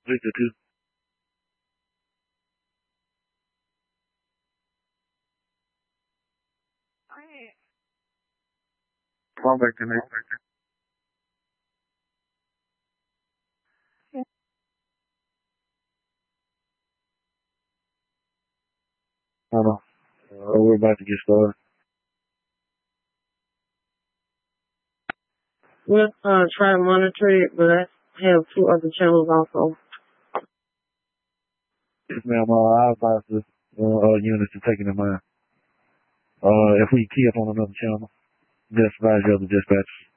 Victor 2. Phone back to me. Hold on. We're about to get started. We'll try to monitor it, but I have 2 other channels also. Yes, ma'am. I advise the units to take it in mind. If we key up on another channel, just advise the other dispatchers.